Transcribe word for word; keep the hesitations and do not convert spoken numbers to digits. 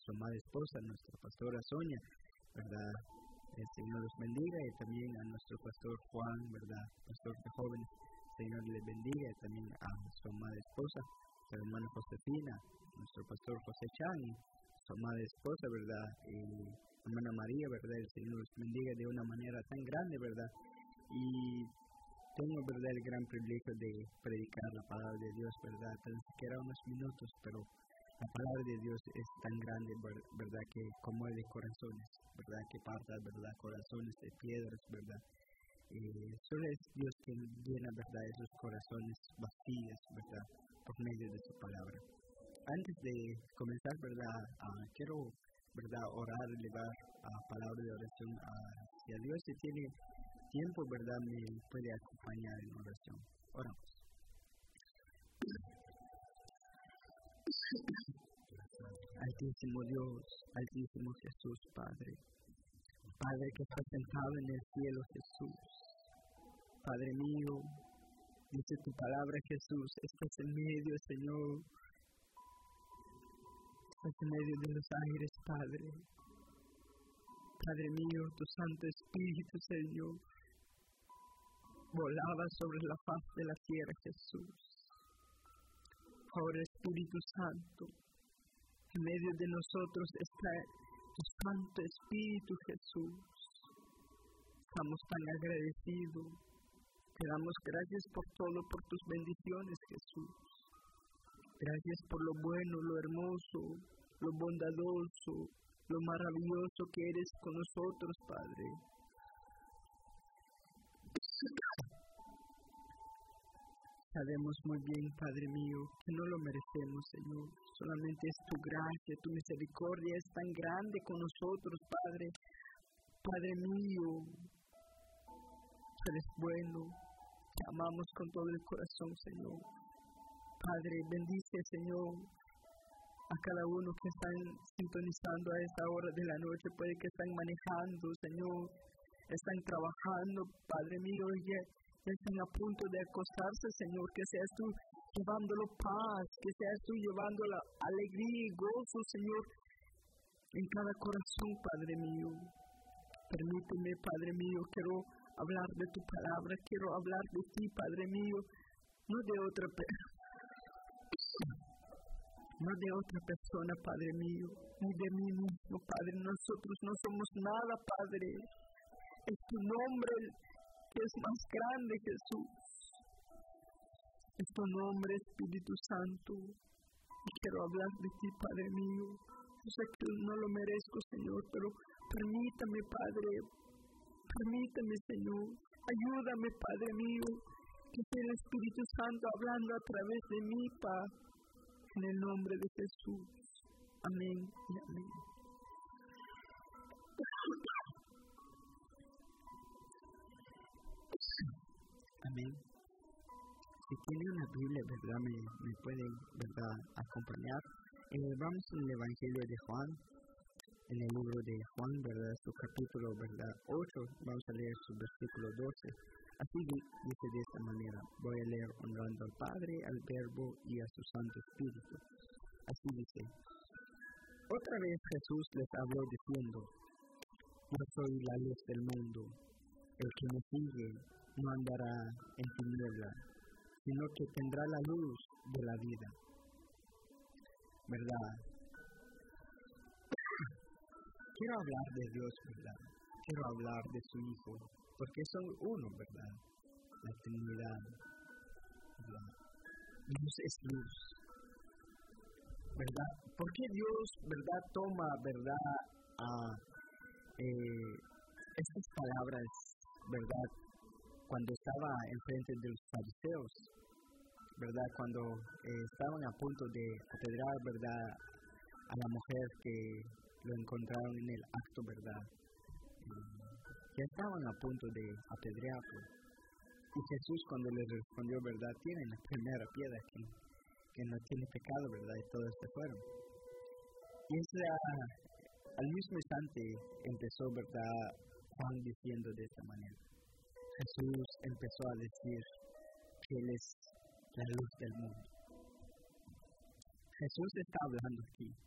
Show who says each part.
Speaker 1: su amada esposa, nuestra pastora Sonia, ¿verdad? El Señor los bendiga, y también a nuestro pastor Juan, ¿verdad? Pastor de jóvenes, el Señor les bendiga, y también a su amada esposa, su hermana Josefina, nuestro pastor José Chan, su amada esposa, ¿verdad? Y hermana María, ¿verdad? El Señor los bendiga de una manera tan grande, ¿verdad? Y tengo, ¿verdad?, el gran privilegio de predicar la palabra de Dios, ¿verdad? Tan siquiera unos minutos, pero la palabra de Dios es tan grande, ¿verdad?, que conmueve corazones, ¿verdad?, que parta, ¿verdad?, corazones de piedras, ¿verdad? Eh, solo es Dios quien llena, ¿verdad?, esos corazones vacíos, ¿verdad?, por medio de su palabra. Antes de comenzar, ¿verdad?, uh, quiero, ¿verdad?, orar, elevar a uh, palabra de oración hacia Dios. Si tiene tiempo, ¿verdad?, me puede acompañar en oración. Oramos. Altísimo Dios, altísimo Jesús, Padre. Padre que está sentado en el cielo, Jesús. Padre mío, dice tu palabra, Jesús, estás en medio, Señor. Estás en medio de los aires, Padre. Padre mío, tu Santo Espíritu, Señor, volaba sobre la faz de la tierra, Jesús. Ahora, Espíritu Santo, en medio de nosotros está tu Santo Espíritu, Jesús. Estamos tan agradecidos. Te damos gracias por todo, por tus bendiciones, Jesús. Gracias por lo bueno, lo hermoso, lo bondadoso, lo maravilloso que eres con nosotros, Padre. Sabemos muy bien, Padre mío, que no lo merecemos, Señor. Solamente es tu gracia, tu misericordia es tan grande con nosotros, Padre. Padre mío, eres bueno. Te amamos con todo el corazón, Señor. Padre, bendice, Señor, a cada uno que están sintonizando a esta hora de la noche. Puede que están manejando, Señor. Están trabajando, Padre mío, y ya están a punto de acostarse, Señor. Que seas tú llevándolo paz, que seas tú llevando la alegría y gozo, Señor, en cada corazón, Padre mío. Permíteme, Padre mío, quiero hablar de tu palabra, quiero hablar de ti, Padre mío, no de otra persona, no de otra persona, Padre mío, ni de mí mismo, Padre. Nosotros no somos nada, Padre. Es tu nombre que es más grande, Jesús. Es tu nombre, Espíritu Santo. Y quiero hablar de ti, Padre mío. Yo sé que no lo merezco, Señor, pero permítame, Padre. Permítame, Señor. Ayúdame, Padre mío. Que sea el Espíritu Santo hablando a través de mí, Padre. En el nombre de Jesús. Amén y amén. Amén. Si tiene una Biblia, ¿verdad? Me, me pueden, ¿verdad?, acompañar. Eh, vamos en el Evangelio de Juan, en el libro de Juan, ¿verdad?, su capítulo, ¿verdad?, ocho. Vamos a leer su versículo doce. Así dice de esta manera. Voy a leer honrando al Padre, al Verbo y a su Santo Espíritu. Así dice. Otra vez Jesús les habló diciendo: Yo soy la luz del mundo. El que me sigue no andará en tinieblas, sino que tendrá la luz de la vida. ¿Verdad? Quiero hablar de Dios, ¿verdad? Quiero hablar de su Hijo, porque son uno, ¿verdad? La Trinidad, ¿verdad? Dios es luz, ¿verdad? ¿Por qué Dios, verdad, toma, verdad, a eh, estas palabras, verdad, cuando estaba enfrente de los fariseos, ¿verdad? Cuando eh, estaban a punto de apedrear, ¿verdad?, a la mujer que lo encontraron en el acto, ¿verdad? Eh, ya estaban a punto de apedrearlo. Y Jesús, cuando les respondió, ¿verdad?, tienen la primera piedra que, que no tiene pecado, ¿verdad? Y todos se fueron. Y esa, al mismo instante empezó, ¿verdad?, Juan diciendo de esta manera. Jesús empezó a decir que Él es la luz del mundo. Jesús está hablando aquí.